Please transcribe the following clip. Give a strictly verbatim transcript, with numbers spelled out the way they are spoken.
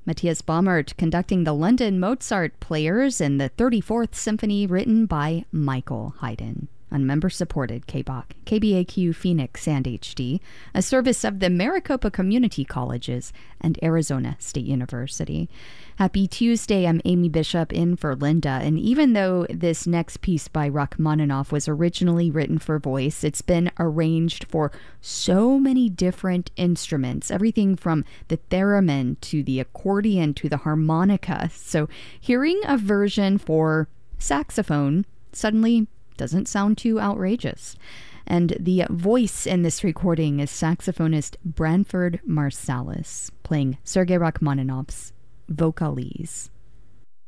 Matthias Baumert conducting the London Mozart Players in the thirty-fourth Symphony written by Michael Haydn on member-supported K B O C, K B A Q Phoenix and H D, a service of the Maricopa Community Colleges and Arizona State University. Happy Tuesday, I'm Amy Bishop in for Linda, and even though this next piece by Rachmaninoff was originally written for voice, it's been arranged for so many different instruments, everything from the theremin to the accordion to the harmonica. So hearing a version for saxophone suddenly doesn't sound too outrageous. And the voice in this recording is saxophonist Branford Marsalis playing Sergei Rachmaninoff's Vocalise.